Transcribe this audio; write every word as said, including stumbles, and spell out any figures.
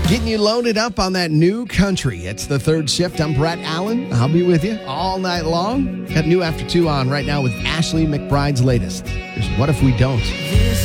Getting you loaded up on that new country. It's the third shift. I'm Brett Allen. I'll be with you all night long. Got new After Two on right now with Ashley McBride's latest. Here's What If We Don't. This